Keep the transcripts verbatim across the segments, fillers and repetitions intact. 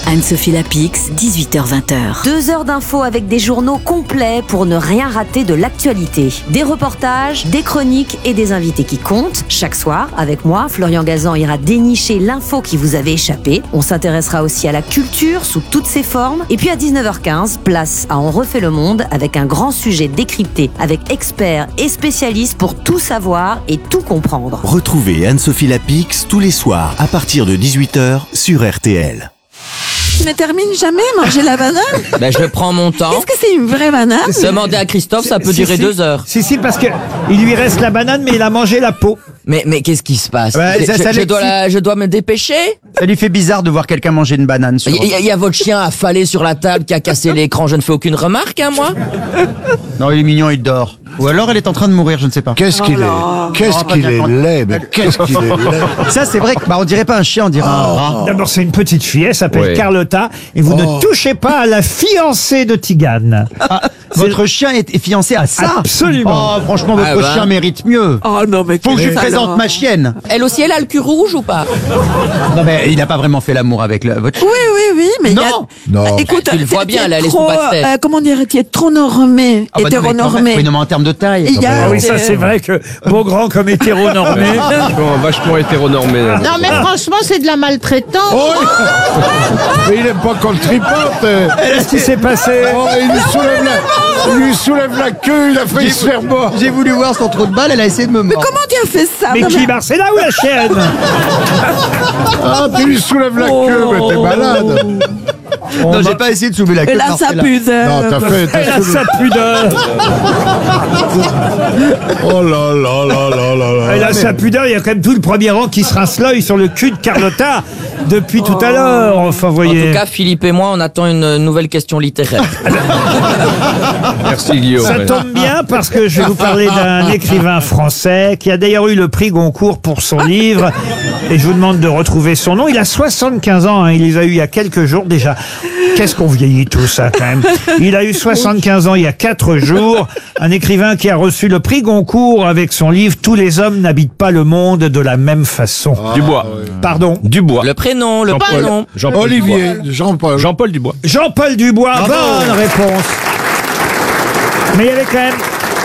Anne-Sophie Lapix, dix-huit heures vingt. Deux heures d'infos avec des journaux complets pour ne rien rater de l'actualité. Des reportages, des chroniques et des invités qui comptent. Chaque soir, avec moi, Florian Gazan ira dénicher l'info qui vous avait échappé. On s'intéressera aussi à la culture sous toutes ses formes. Et puis à dix-neuf heures quinze, place à On refait le monde avec un grand sujet décrypté avec experts et spécialistes pour tout savoir et tout comprendre. Retrouvez Anne-Sophie Lapix tous les soirs à partir de dix-huit heures sur R T L. Tu ne termines jamais manger la banane? Ben, je prends mon temps. Est-ce que c'est une vraie banane? Demandez à Christophe, ça peut Si, durer si. deux heures. Si, si, parce que il lui reste la banane, mais il a mangé la peau. Mais, mais qu'est-ce qui se passe? Ouais, je, ça, je- ça je dois l'excite. la- je dois me dépêcher? Ça lui fait bizarre de voir quelqu'un manger une banane. Sur... Il y, a- y a votre chien affalé sur la table qui a cassé l'écran, je ne fais aucune remarque, hein, moi? Non, il est mignon, il dort. Ou alors elle est en train de mourir, je ne sais pas. Qu'est-ce qu'il est Qu'est-ce Oh, qu'il pas est bien. laid, mais qu'est-ce qu'il est laid. Ça, c'est vrai que bah, on dirait pas un chien, on dirait un rat. D'abord, c'est une petite fille, elle s'appelle Ouais. Carlotta, et vous ne touchez pas à la fiancée de Tigane. Ah, votre chien est, est fiancé à ça? Absolument. Oh, franchement, votre Ah bah. chien mérite mieux. Oh non, mais Faut que je lui quel présente talent. ma chienne. Elle aussi, elle a le cul rouge ou pas? Non, mais il n'a pas vraiment fait l'amour avec le- votre chien. Oui, oui, oui, mais il y a... Non. Non. Écoute, Tu le vois t'es- bien, t'es elle a les trop, sous pas de tête. euh, comment dire, tu es trop normé, Ah bah non, mais quand même- hétéronormé. Oui, non, mais en termes de taille. Il y a- Ah oui, ça des- c'est vrai que beau grand comme hétéronormé. Vachement hétéronormé. Non mais franchement c'est de la maltraitance. Oh, mais il aime pas qu'on le tripote. euh. Qu'est-ce qui s'est passé? Oh, il lui soulève la, il lui soulève la queue, il a failli se faire mort. J'ai voulu voir son trou de balle, elle a essayé de me Mais mordre. comment tu as fait ça? Mais Non, qui, Marcella ou la chienne? Ah, tu lui soulèves la queue, mais t'es malade. Non, j'ai pas essayé de soulever la queue. Elle de a sa Marcella. pudeur. Non, t'as fait. t'as Elle a soulevé- sa pudeur. Oh là là là là là là. Elle a sa pudeur, il y a quand même tout le premier rang qui se rince l'œil sur le cul de Carlotta depuis tout à l'heure. Enfin, En voyez. tout cas, Philippe et moi, on attend une nouvelle question littéraire. Merci Guillaume. Ça tombe bien parce que je vais vous parler d'un écrivain français qui a d'ailleurs eu le prix Goncourt pour son livre et je vous demande de retrouver son nom. Il a soixante-quinze ans, hein, il les a eu il y a quelques jours déjà. Qu'est-ce qu'on vieillit tout ça quand même. Il a eu soixante-quinze ans il y a quatre jours. Un écrivain qui a reçu le prix Goncourt avec son livre « Tous les hommes n'habitent pas le monde de la même façon ». Dubois. Pardon. Dubois. Le prénom, le Jean-Paul. prénom. Jean-Paul Olivier, Dubois. Jean-Paul. Jean-Paul Dubois. Jean-Paul Dubois, bonne réponse. Mais il y avait quand même...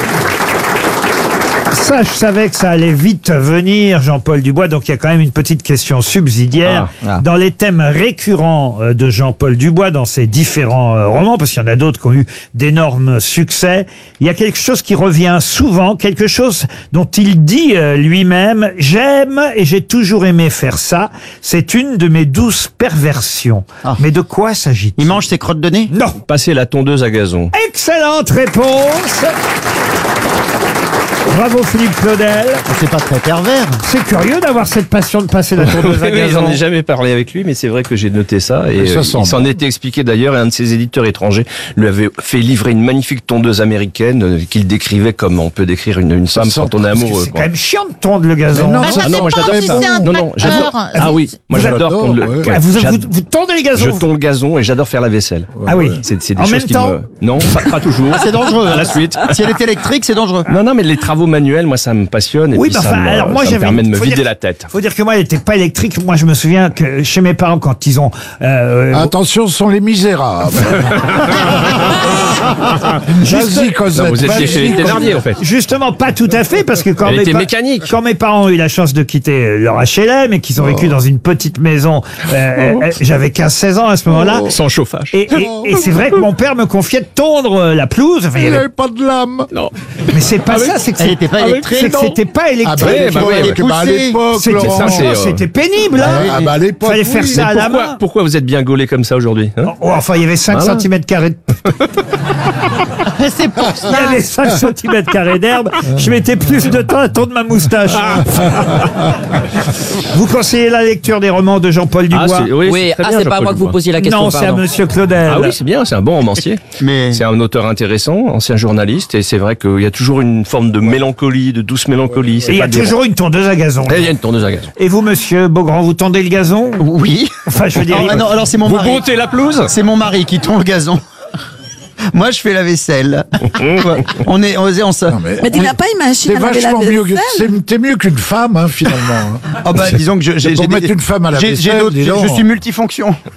Ça, je savais que ça allait vite venir, Jean-Paul Dubois, donc il y a quand même une petite question subsidiaire. Ah, ah. Dans les thèmes récurrents euh, de Jean-Paul Dubois, dans ses différents euh, romans, parce qu'il y en a d'autres qui ont eu d'énormes succès, il y a quelque chose qui revient souvent, quelque chose dont il dit euh, lui-même « J'aime et j'ai toujours aimé faire ça, c'est une de mes douces perversions Ah. Mais de quoi s'agit-il? Il mange ses crottes de nez? Non. Passer la tondeuse à gazon. Excellente réponse. Bravo Philippe Claudel. C'est pas très pervers. C'est curieux d'avoir cette passion de passer la tondeuse à Oui, gazon. j'en ai jamais parlé avec lui, mais c'est vrai que j'ai noté ça. Et Mais ça euh, sent il s'en bon. était expliqué d'ailleurs, et un de ses éditeurs étrangers lui avait fait livrer une magnifique tondeuse américaine euh, qu'il décrivait comme on peut décrire une, une femme sent- quand on est Parce que amoureux. c'est quoi. quand même chiant de tondre le gazon. Mais non, Bah, ça Ah non, moi dépend j'adore si ça. c'est un Non, non, j'adore. tracteur. Ah oui, moi Vous j'adore adorez, tondre le. ouais. Ah, vous, j'ad- vous, vous tondez les gazons. Je tonds le gazon et j'adore faire la vaisselle. Ah oui. C'est c'est des En choses même qui temps me. Non, pas, pas toujours. C'est dangereux. À la suite. Si elle est électrique, c'est dangereux. Non, non, mais les travaux manuels, moi, ça me passionne et Oui, puis bah, ça, enfin, me, alors moi ça me j'avais. permet de me faut vider dire- la tête. Faut dire que moi, elle n'était pas électrique. Moi, je me souviens que chez mes parents, quand ils ont. euh, Attention, ce sont les misérables. Vas-y, Cosette. Non, vous étiez vas-y, chez les Cosette. Thénardier, en fait. Justement, pas tout à fait, parce que quand Elle mes, était pa- mécanique. quand mes parents ont eu la chance de quitter leur H L M et qu'ils ont vécu dans une petite maison, euh, euh, j'avais quinze seize ans à ce moment-là. Sans chauffage. Et, et- et c'est vrai que mon père me confiait de tondre euh, la pelouse. Enfin, il y Il avait- n'avait pas de lame. Non. Mais c'est pas ça, c'est que Elle c'est- était pas c'est électrique. que c'était pas Ah électrique. bah, Ouais, bah tu vois, ouais, avec- bah, à poussé. l'époque, C'était Laurent. ça, c'est, franchement, euh, c'était pénible, hein. Ah bah à l'époque, Fallait faire oui. ça à la Pourquoi, main. pourquoi vous êtes bien gaulé comme ça aujourd'hui hein? Oh, enfin, il y avait cinq Voilà. centimètres carrés de... C'est pour ça. Il y avait cinq centimètres carrés d'herbe. Je mettais plus de temps à tondre ma moustache. Vous conseillez la lecture des romans de Jean-Paul Ah, Dubois? c'est, oui, Oui, c'est très ah, bien, c'est pas à Jean-Paul moi que vous Dubois. posiez la question, Non, c'est à pardon. Monsieur Claudel. Ah oui, c'est bien, c'est un bon romancier. Mais C'est un auteur intéressant, ancien journaliste, et c'est vrai qu'il y a toujours une forme de mélancolie, de douce mélancolie. Et C'est il y pas a des- toujours une tondeuse à gazon. Et il y a une tondeuse à gazon. Et vous, Monsieur Beaugrand, vous tondez le gazon? oui. Enfin, je veux dire... Ah, il- non, alors c'est mon Vous mari. montez la pelouse? C'est mon mari qui tond le gazon. Moi, je fais la vaisselle. on est, on est, on se- Non, mais Mais tu on- n'as pas une machine T'es à laver la vachement mieux que, vaisselle? c'est- t'es mieux qu'une femme, hein, finalement. Ah bah, disons que je, C'est j'ai, pour j'ai mettre des- une femme à la j'ai- j'ai vaisselle, d'autres- dis je, donc. je suis multifonction.